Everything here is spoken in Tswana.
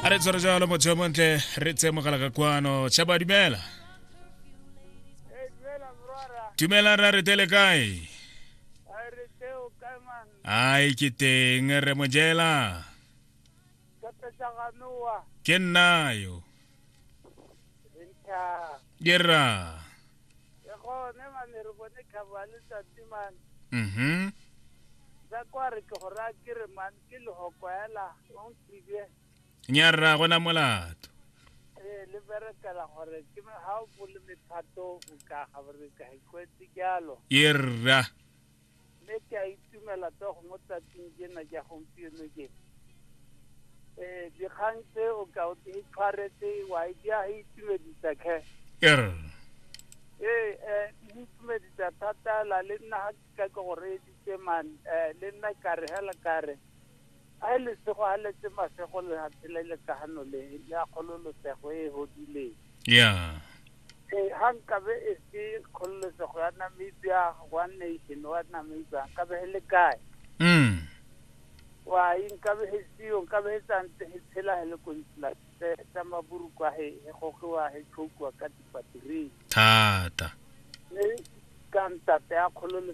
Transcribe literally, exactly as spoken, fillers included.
a re tsore jalo motho yo montle re tse mogala ka kwano tšhaba dumela dumela ra re tele kae ai ke teng re mojela ke nna yo Gera mhm nyarra gona molato eh le berekela gore ke me ha o bole methato o ka gabere ka ikwetse jalo yerra le ke a itumela tso go motsa tsingena ja gompieno ke eh di khantse o ka o di tshwaretse wa idea e itumedisa ke er eh eh itumedisa thata la le nna ka go re di teman eh le nna ka re hela ka re a le se go a le tse masego le hatlele ka hano le ya khololo sego e hodile ya eh hanka be e se khololo sego ya Namibia one nation wa Namibia ka be le kae mm wa inka be se yo ka be sante tshela hele kontsla tsa maburu kwa he go go he khokwa ka dipatri thata le kanta ya khololo